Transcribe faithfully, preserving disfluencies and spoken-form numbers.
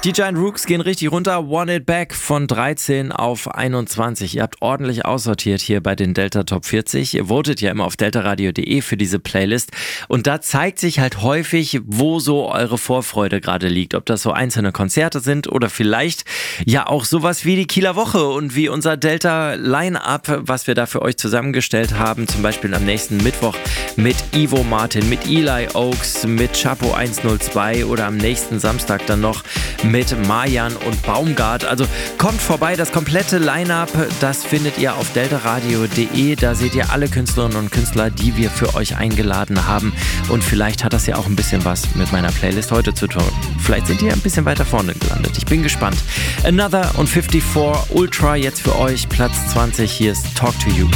Die Giant Rooks gehen richtig runter. Want It Back von dreizehn auf einundzwanzig. Ihr habt ordentlich aussortiert hier bei den Delta Top vierzig. Ihr votet ja immer auf deltaradio punkt de für diese Playlist. Und da zeigt sich halt häufig, wo so eure Vorfreude gerade liegt. Ob das so einzelne Konzerte sind oder vielleicht ja auch sowas wie die Kieler Woche und wie unser Delta Line-Up, was wir da für euch zusammengestellt haben. Zum Beispiel am nächsten Mittwoch mit Ivo Martin, mit Eli Oaks, mit Chapo hundertzwei oder am nächsten Samstag dann noch mit Marjan und Baumgart. Also kommt vorbei, das komplette Line-Up, das findet ihr auf deltaradio punkt de. Da seht ihr alle Künstlerinnen und Künstler, die wir für euch eingeladen haben. Und vielleicht hat das ja auch ein bisschen was mit meiner Playlist heute zu tun. Vielleicht sind ihr ein bisschen weiter vorne gelandet. Ich bin gespannt. Another und vierundfünfzig Ultra jetzt für euch, Platz zwanzig. Hier ist Talk to You.